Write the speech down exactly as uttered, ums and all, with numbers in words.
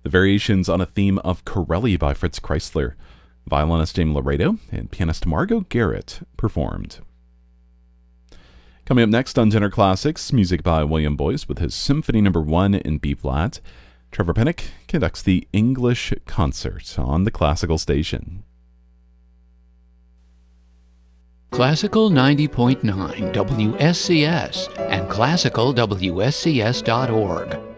the variations on a theme of Corelli by Fritz Kreisler. Violinist Jamie Laredo and pianist Margot Garrett performed. Coming up next on Tenor Classics, music by William Boyce with his Symphony Number One in B-flat. Trevor Pennock conducts the English Concert on the Classical Station. Classical ninety point nine W S C S and classical W S C S dot org.